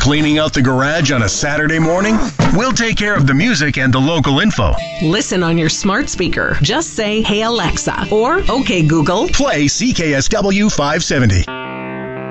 Cleaning out the garage on a Saturday morning? We'll take care of the music and the local info. Listen on your smart speaker. Just say, "Hey Alexa," or "Okay Google." Play CKSW 570.